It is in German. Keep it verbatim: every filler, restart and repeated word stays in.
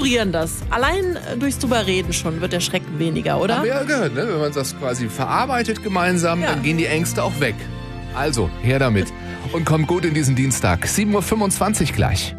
ignorieren das. Allein äh, durchs drüber reden schon wird der Schrecken weniger, oder? Haben wir ja gehört, ne? Wenn man das quasi verarbeitet gemeinsam, Ja. dann gehen die Ängste auch weg. Also, her damit. Und kommt gut in diesen Dienstag. sieben Uhr fünfundzwanzig gleich.